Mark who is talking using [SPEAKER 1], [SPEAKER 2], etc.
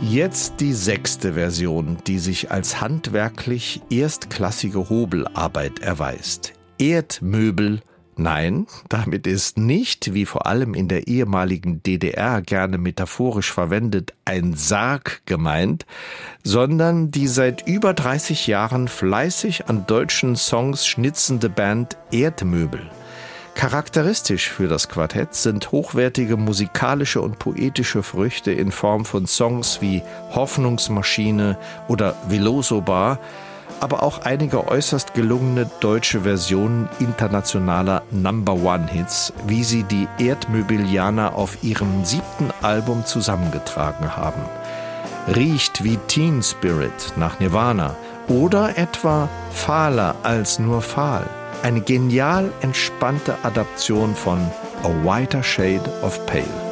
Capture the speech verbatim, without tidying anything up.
[SPEAKER 1] Jetzt die sechste Version, die sich als handwerklich erstklassige Hobelarbeit erweist. Erdmöbel. Nein, damit ist nicht, wie vor allem in der ehemaligen D D R gerne metaphorisch verwendet, ein Sarg gemeint, sondern die seit über dreißig Jahren fleißig an deutschen Songs schnitzende Band Erdmöbel. Charakteristisch für das Quartett sind hochwertige musikalische und poetische Früchte in Form von Songs wie Hoffnungsmaschine oder Veloso Bar, aber auch einige äußerst gelungene deutsche Versionen internationaler Number-One-Hits, wie sie die Erdmöbilianer auf ihrem siebten Album zusammengetragen haben. Riecht wie Teen Spirit nach Nirvana oder etwa Fahler als nur fahl. Eine genial entspannte Adaption von A Whiter Shade of Pale.